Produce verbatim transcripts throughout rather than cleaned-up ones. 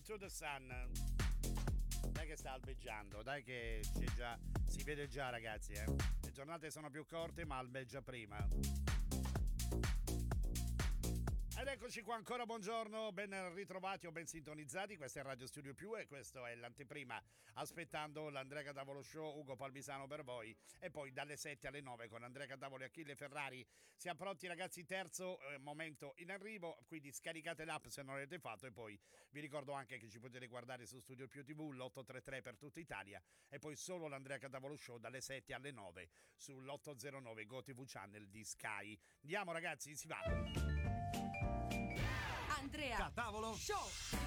to the Sun. Dai che sta albeggiando, dai che c'è già, si vede già ragazzi, eh. Le giornate sono più corte ma albeggia prima. Ed eccoci qua ancora, buongiorno, ben ritrovati o ben sintonizzati, questa è Radio Studio Più e questo è l'anteprima, aspettando l'Andrea Catavolo Show, Ugo Palmisano per voi, e poi dalle sette alle nove con Andrea Catavolo e Achille Ferrari. Siamo pronti ragazzi, terzo eh, momento in arrivo, quindi scaricate l'app se non l'avete fatto e poi vi ricordo anche che ci potete guardare su Studio Più T V, l'otto tre tre per tutta Italia, e poi solo l'Andrea Catavolo Show dalle sette alle nove sull'ottocentonove GoTV Channel di Sky. Andiamo ragazzi, si va! Andrea Catavolo Show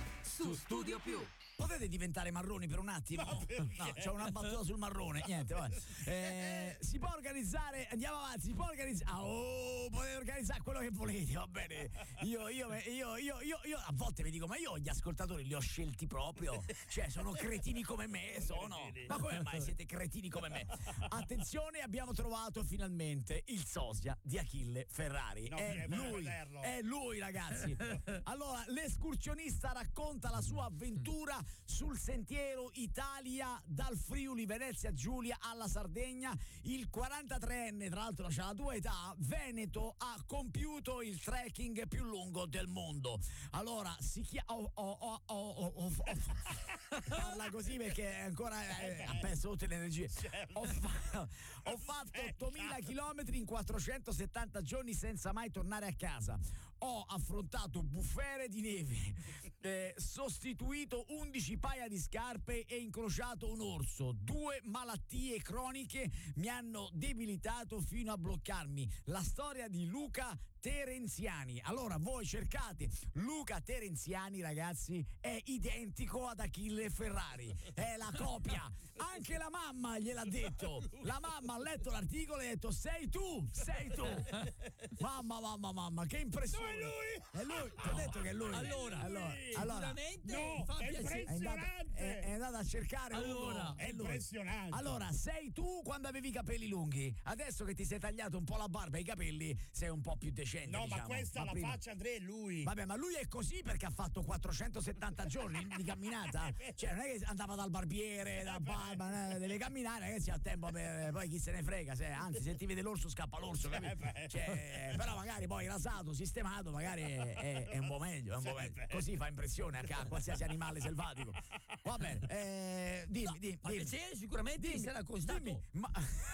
su Studio Più. Potete diventare marroni per un attimo? No, no, c'è una battuta sul marrone. Niente, vabbè. Eh, si può organizzare, andiamo avanti, si può organizzare. Ah, oh, potete organizzare quello che volete, va bene. Io, io, io, io, io, io a volte vi dico, ma io gli ascoltatori li ho scelti proprio. Cioè, sono cretini come me, sono. Ma come mai siete cretini come me? Attenzione, abbiamo trovato finalmente il sosia di Achille Ferrari. No, è lui, è lui, ragazzi. Allora, l'escursionista racconta la sua avventura sul sentiero Italia dal Friuli Venezia Giulia alla Sardegna. Il quarantatreenne, tra l'altro c'ha la tua età, veneto, ha compiuto il trekking più lungo del mondo. Allora si chiama oh, oh, oh, oh, oh, oh. Parla così perché ancora eh, ha perso tutte le energie. Ho, fa- ho fatto ottomila chilometri in quattrocentosettanta giorni senza mai tornare a casa. Ho affrontato bufere di neve, eh, sostituito undici paia di scarpe e incrociato un orso. Due malattie croniche mi hanno debilitato fino a bloccarmi. La storia di Luca Terenziani. Allora voi cercate Luca Terenziani, ragazzi, è identico ad Achille Ferrari, è la copia. Anche la mamma gliel'ha detto. La mamma ha letto l'articolo e ha detto sei tu, sei tu. Mamma, mamma, mamma, che impressione. No, è lui. È lui, ti ho detto che è lui. Allora, allora, allora sicuramente no, fa è piacere. è andato, è, è andato a cercare Allora, uno. è È lui. impressionante. Allora, sei tu quando avevi i capelli lunghi. Adesso che ti sei tagliato un po' la barba e i capelli, sei un po' più decente. No, diciamo. ma questa la prima- faccia Andrea è lui. Vabbè, ma lui è così perché ha fatto quattrocentosettanta giorni di camminata. Cioè, non è che andava dal barbiere, dal barba, eh, deve camminare, ragazzi, ha tempo per. Poi chi se ne frega, se, anzi, se ti vede l'orso, scappa l'orso, capito? Cioè, però magari poi rasato, sistemato, magari è, è, è un po' meglio, è un po' meglio. Così fa impressione a, a qualsiasi animale selvatico. Va bene, eh, dimmi, No, dimmi, fa dimmi. piacere sicuramente Dimmi, essere accostato. dimmi, ma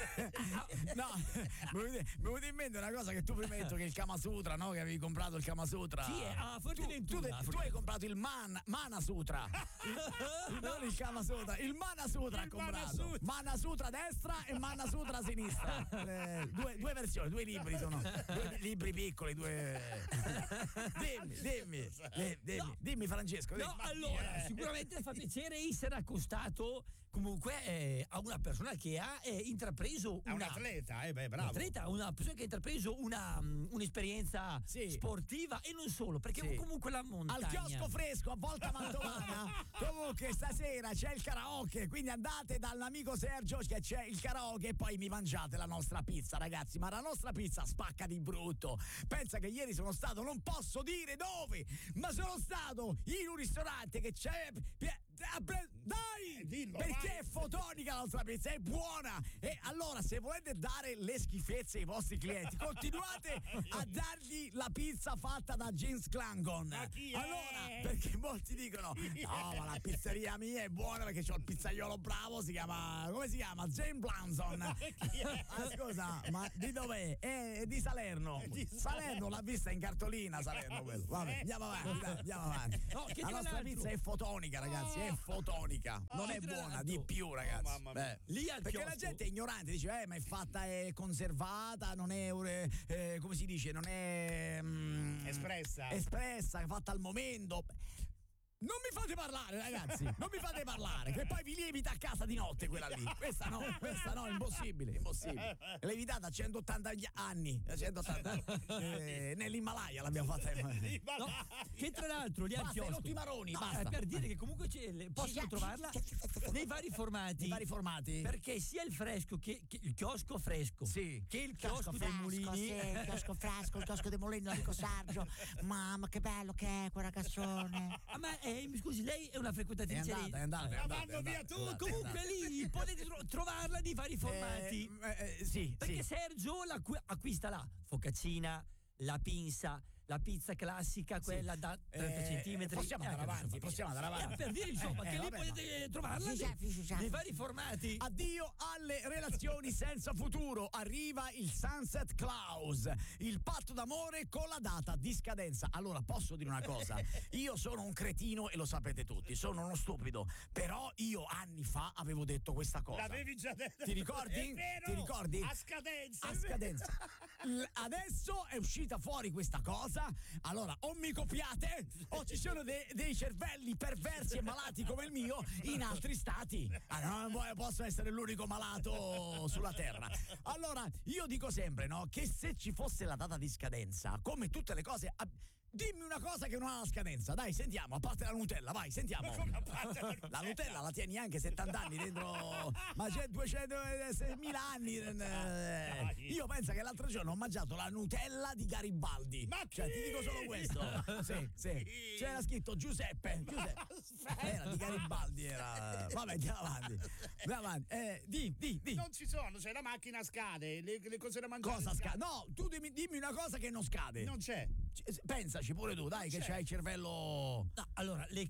no, mi è venuta- mi è venuta in mente una cosa che tu prima hai detto, che il Kama Sutra, no? Che avevi comprato il Kama Sutra. Sì, a tu, tu, Fuerteventura. tu hai comprato il Man, Mana Sutra. Il- non il Kama Sutra, il Mana Sutra ha Il comprato. Mana Sutra. Mana Sutra destra e Mana Sutra sinistra. Eh, due, due versioni, due libri sono. Due libri piccoli, due. Dimmi, dimmi, eh, dimmi, No. dimmi Francesco. No, dimmi. allora, sicuramente fa piacere essere accostato comunque eh, a una persona che ha eh, intrapreso È un una atleta, eh beh, un bravo. atleta, una persona che ha intrapreso una, um, un'esperienza Sì. sportiva e non solo, perché Sì. comunque la montagna. Al chiosco fresco a Volta Mantovana. Comunque stasera c'è il karaoke, quindi andate dall'amico Sergio che c'è il karaoke e poi mi mangiate la nostra pizza, ragazzi. Ma la nostra pizza spacca di brutto. Pensa che ieri sono stato, non posso dire dove, ma sono stato in un ristorante che c'è. Dai! Eh, dillo, perché vai. è fotonica la nostra pizza, è buona. E allora, se volete dare le schifezze ai vostri clienti, continuate a dargli la pizza fatta da James Clangon. Ma chi è? Allora, perché molti dicono: no, ma la pizzeria mia è buona perché c'ho il pizzaiolo bravo, si chiama. Come si chiama? James Blanson. Ah, scusa, ma di dov'è? È di Salerno. Di Salerno l'ha vista in cartolina, Salerno quello. Vabbè, andiamo avanti, dai, andiamo avanti. No, che la dico nostra l'altro? pizza è fotonica, ragazzi, è fotonica. Non Ah, è tra buona, l'altro. di più, ragazzi. Oh, mamma mia. Beh, Lì al perché la chiosco. gente è ignorante, dice: eh, ma è fatta, è conservata, non è eh, eh, come si dice, non è mm, Espressa. espressa, è fatta al momento. Non mi fate parlare, ragazzi, non mi fate parlare, che poi vi lievita a casa di notte quella lì. Questa no, questa no, impossibile, impossibile. Lievitata a centottanta gli- anni, a centottanta eh, nell'Himalaya l'abbiamo fatta. No, che tra l'altro li ha Basta, chiosco. Lotti Maroni, No, basta. è per dire che comunque c'è- le- possono già. trovarla nei vari formati. I vari formati? Perché sia il fresco che, che il chiosco fresco, Sì. che il chiosco, Chiosco dei fresco, mulini. sì, il chiosco fresco, il chiosco dei mulini, Enrico Sargio. Mamma, che bello che è quel ragazzone. Ah, ma eh, mi scusi, lei è una È frequentatrice andata, lì? è andata. è Ma andata, vanno è via andata, tutti. è andata, è Comunque andata. lì potete tro- trovarla nei vari formati. Eh, eh, sì, Perché sì. Sergio la acqu- acquista la focaccina, la pinza, la pizza classica, quella da trenta Eh, centimetri. possiamo andare Eh, avanti, insomma, possiamo andare eh, avanti. per dire insomma Eh, che eh, lì vabbè, potete trovarla Sì, nei, sì, sì, sì. nei vari formati. Addio alle relazioni senza futuro. Arriva il Sunset Clause, il patto d'amore con la data di scadenza. Allora, posso dire una cosa? Io sono un cretino e lo sapete tutti, sono uno stupido. Però io anni fa avevo detto questa cosa. L'avevi già detto. Ti ricordi? È vero. Ti ricordi? A scadenza. A è vero. scadenza. L- adesso è uscita fuori questa cosa. Allora, o mi copiate o ci sono de- dei cervelli perversi e malati come il mio in altri stati. Ah, non vo- posso essere l'unico malato sulla terra. Allora, io dico sempre, no, che se ci fosse la data di scadenza, come tutte le cose, ab- dimmi una cosa che non ha la scadenza. Dai, sentiamo, a parte la Nutella, vai, sentiamo. Ma come a parte la La Nutella la tieni anche settanta anni dentro, ma c'è duecentomila anni. eh. Io penso che l'altro giorno ho mangiato la Nutella di Garibaldi. Ma cioè, ti chi? dico solo questo. Sì, sì. C'era scritto Giuseppe. Giuseppe. Era di Garibaldi, era. Vabbè, andiamo avanti. Andiamo avanti. Eh, di, di, di. Non ci sono, c'è la macchina scade, le, le cose da mangiare. Cosa scade? No, tu dimmi, dimmi una cosa che non scade. Non c'è. C- Pensaci pure tu, dai, che c'è. c'hai il cervello. No, allora, le,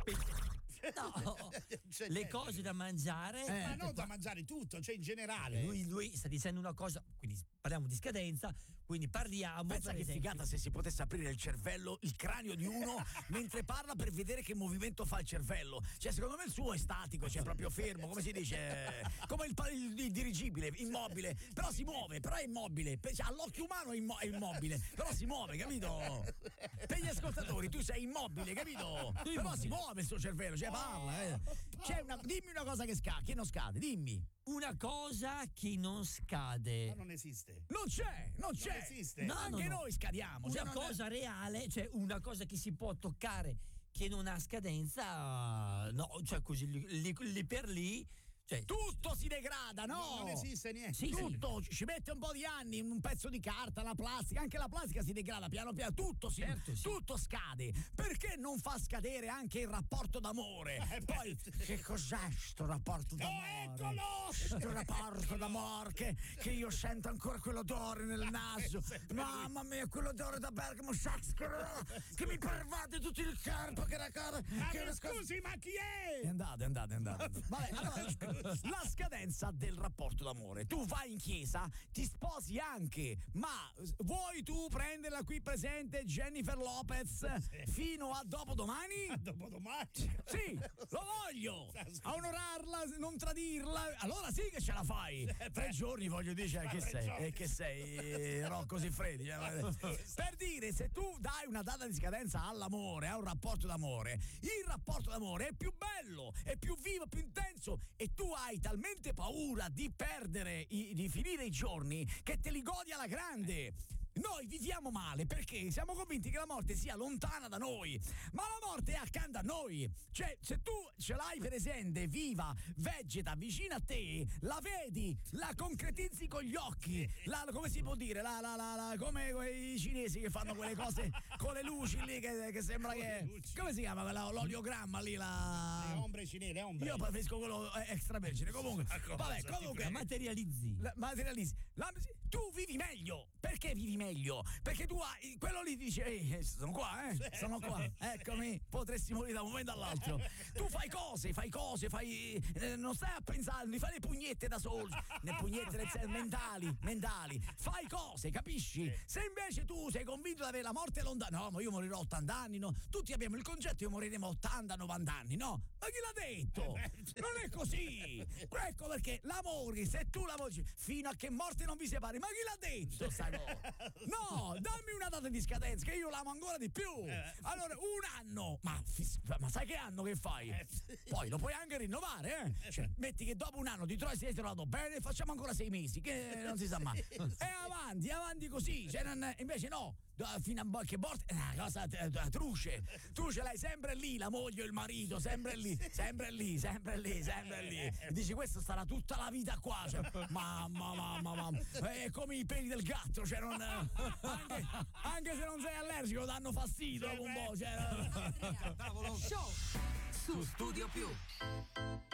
no, C'è le niente. cose da mangiare. Eh. Ma non da mangiare tutto, cioè in generale. Lui, lui sta dicendo una cosa, quindi parliamo di scadenza, quindi parliamo. Pensa per che esempio- figata se si potesse aprire il cervello, il cranio di uno mentre parla per vedere che movimento fa il cervello. Cioè, secondo me il suo è statico, cioè proprio fermo, come si dice? Come il, pa- il- il dirigibile, immobile, però si muove, però è immobile. Pe- cioè, all'occhio umano è, immo- è immobile, però si muove, capito? Per gli ascoltatori tu sei immobile, capito? Però si muove il suo cervello, cioè parla. Eh. C'è una, dimmi una cosa che scade, che non scade, dimmi. Una cosa che non scade. Ma non esiste. Non c'è, non c'è. Non esiste. No, Anche no, no. noi scadiamo. Una cioè non è- cosa reale, cioè una cosa che si può toccare che non ha scadenza, no, cioè così lì, lì- lì per lì, cioè Tutto si degrada, no? Non esiste niente. Sì, sì. Tutto ci mette un po' di anni, un pezzo di carta, la plastica, anche la plastica si degrada piano piano, tutto, si, Certo, sì. tutto scade. Perché non fa scadere anche il rapporto d'amore? Eh, Poi, beh. che cos'è sto rapporto d'amore? eccolo! Sto rapporto d'amore che, che io sento ancora quell'odore nel naso. sempre Mamma mia, quell'odore da Bergamo Sax che, che mi pervade tutto il corpo, che era cosa. Ma che mi era cosa- scusi, ma chi è è? andate, andate, andate. Vabbè, allora, la scadenza del rapporto d'amore. Tu vai in chiesa, ti sposi anche, ma vuoi tu prenderla qui presente Jennifer Lopez fino a dopodomani? Dopodomani. Sì, lo voglio! A onorarla, non tradirla. Allora sì che ce la fai. Tre giorni voglio dire, cioè, che sei? Eh, che sei eh, Rocco Siffredi? Cioè, per dire, se tu dai una data di scadenza all'amore, a un rapporto d'amore, il rapporto d'amore è più bello, è più vivo, più intenso e tu hai talmente paura di perdere, i- di finire i giorni che te li godi alla grande. Noi viviamo male perché siamo convinti che la morte sia lontana da noi, ma la morte è accanto a noi. Cioè, se tu ce l'hai presente, viva, vegeta vicino a te, la vedi, la concretizzi con gli occhi, la, come si può dire, la, la, la, la- come quei cinesi che fanno quelle cose con le luci lì che, che sembra Con le che... luci. Come si chiama quella, l'oliogramma lì, Le la... ombre cinesi, le ombre. Io preferisco quello eh, extravergine, comunque. cosa Vabbè, ti comunque... la materializzi. La- materializzi. La- tu vivi meglio. Perché vivi meglio? Perché tu hai quello lì ti dice ehi, sono qua, eh? Sono qua. Eccomi, potresti morire da un momento all'altro. Tu fai cose, fai cose, fai eh, non stai a pensare, non fai le pugnette da soli, le pugnette nel senso, mentali, mentali. Fai cose, capisci? Se invece tu sei convinto di avere la morte lontana, no, ma io morirò a ottanta anni, no? Tutti abbiamo il concetto che moriremo a ottanta novanta anni, no? Ma chi l'ha detto? Non è così. Ecco perché l'amore, se tu lavori fino a che morte non vi separi, ma chi l'ha detto sta cosa? No, dammi una data di scadenza che io l'amo ancora di più. Allora, un anno, ma, fis- ma sai che anno che fai? Poi lo puoi anche rinnovare, eh? Cioè, metti che dopo un anno ti trovi, sei trovato bene, facciamo ancora sei mesi, che non si sa mai. E avanti, avanti così. Cioè, non- invece no, fino a bo- che borsa, è una cosa t- truce, truce, lei sempre lì, la moglie, il marito, sempre lì, sempre lì, sempre lì, sempre lì. E dici, questo starà tutta la vita qua, cioè, mamma, mamma, mamma, è come i peli del gatto, cioè non, anche, anche se non sei allergico danno fastidio dopo un po', cioè, Show su Studio Più.